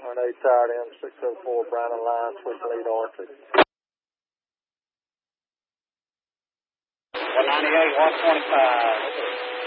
Renee tired in 604 Brandon Line, switch lead R2. 198, 125.